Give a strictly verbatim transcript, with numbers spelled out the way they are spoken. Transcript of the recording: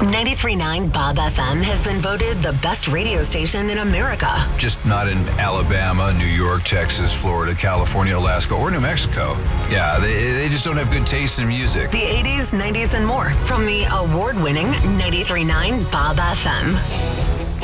ninety-three point nine Bob F M has been voted the best radio station in America. Just not in Alabama, New York, Texas, Florida, California, Alaska, or New Mexico. Yeah, they, they just don't have good taste in music. The eighties, nineties, and more from the award-winning ninety-three point nine Bob F M.